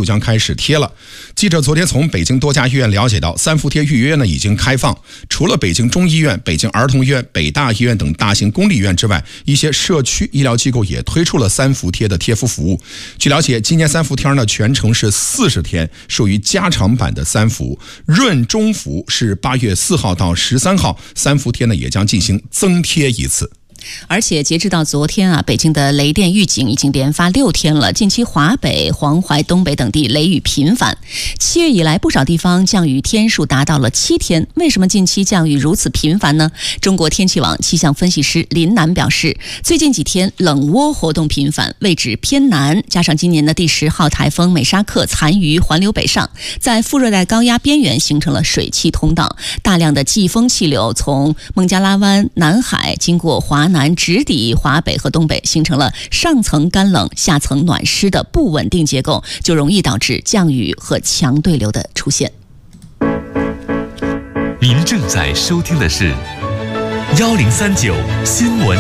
就将开始贴了。记者昨天从北京多家医院了解到，3伏贴预约呢已经开放，除了北京中医院、北京儿童医院、北大医院等大型公立医院之外，一些社区医疗机构也推出了3伏贴的贴敷服务。据了解，今年3伏贴呢全程是40天，属于加长版的3伏。闰中伏是8月4号到13号，3伏贴呢也将进行增贴一次。 而且截至到昨天啊，北京的雷电预警已经连发6天了。近期华北、黄淮、东北等地雷雨频繁，7月以来不少地方降雨天数达到了7天。为什么近期降雨如此频繁呢？中国天气网气象分析师林楠表示，最近几天冷涡活动频繁，位置偏南，加上今年的第10号台风美沙克残余环流北上，在副热带高压边缘形成了水汽通道，大量的季风气流从孟加拉湾、南海经过华南直抵华北和东北，形成了上层干冷下层暖湿的不稳定结构，就容易导致降雨和强对流的出现。 您正在收听的是1039新闻